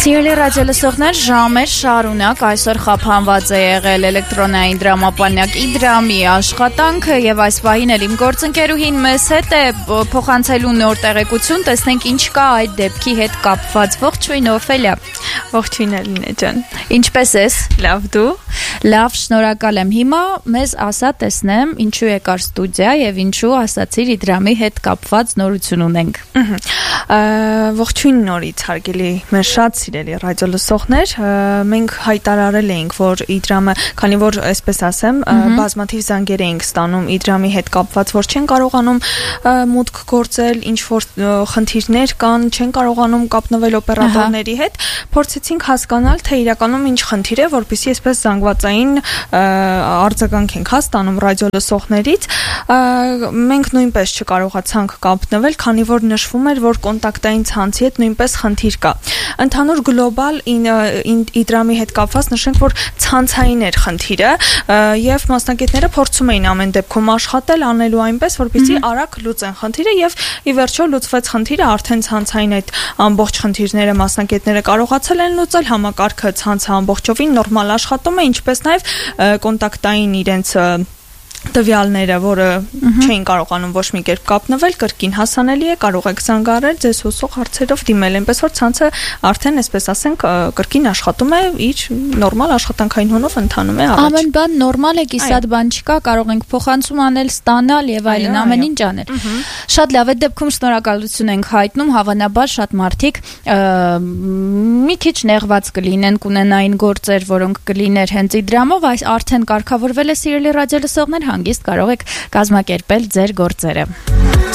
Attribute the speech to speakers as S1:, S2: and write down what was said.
S1: Սիրելի ռադիոլսողներ, ժամեր շարունակ այսօր խափանված է եղել էլեկտրոնային դրամապանյակ Իդրամի աշխատանքը եւ այս պահին էլ իմ գործընկերուհին մեզ հետ է փոխանցելու նոր տեղեկություն, տեսնենք ինչ կա այդ դեպքի հետ կապված։ Ողջույն Օֆելիա։
S2: Ողջույն Ալինե ջան։
S1: Ինչպե՞ս ես։
S2: Լավ դու։
S1: Լավ, շնորհակալ եմ։ Հիմա մեզ ասա տեսնեմ ինչու եկար ստուդիա եւ ինչու ասացիր Իդրամի հետ կապված նորություն ունենք։
S2: Ողջույն նորից հարգելի մեր շատ սիրելի ռադիոլսողներ, մենք հայտարարել էինք, որ Իդրամը, քանի որ այսպես ասեմ, բազմաթիվ զանգեր էինք ստանում Իդրամի հետ կապված, որ չեն կարողանում մուտք գործել, ինչ որ խնդիրներ կան, չեն կարողանում կապնվել օպերատորների հետ, փորձեցինք հասկանալ, թե իրականում ինչ խնդիր է, որպեսզի այսպես զանգվածային արձագանք ենք ստանում ռադիոլսողներից, մենք նույնպես չկարողացանք կապնվել, քանի որ նշվում էր, որ կոնտակտային ցանցի հետ նույնպես խնդիր կա։ Ընդհանուր գլոբալ Իդրամի հետ կապված նշենք, որ ցանցային էր խնդիրը եւ մասնագետները փորձում էին ամեն դեպքում աշխատել, անելու այնպես, որպեսզի արագ լուծեն խնդիրը եւ ի վերջո լուծվեց խնդիրը, արդեն ցանցային այդ ամբողջ խնդիրները մասնագետները կարողացել են լուծել, համակարգը ցանցը ամբողջովին նորմալ աշխատում է, ինչպես նաեւ կոնտակտային իրենց տվյալները, որը չէին կարողանում ոչ մի կերպ կապնվել, կրկին հասանելի է, կարող եք զանգարել ձեզ հոսող հարցերով դիմել, այնպես որ ցանցը արդեն, այսպես ասենք, կրկին աշխատում է, իր նորմալ աշխատանքային հունով ընթանում է առաջ։
S1: Ամեն բան նորմալ է, կիսատ բան չկա, կարող ենք փոխանցում անել, ստանալ եւ այլն, ամեն ինչ անել։ Շատ լավ, այդ դեպքում շնորհակալություն ենք հայտնում, հավանաբար շատ մարդիկ մի քիչ նեղված կլինեն, կունենային գործեր, որոնք կլիներ հենց Իդրամով, այս արդեն կարգավորվել է սիրելի ռադիոլսողներ, հանգիստ կարող եք կազմակերպել ձեր գործերը։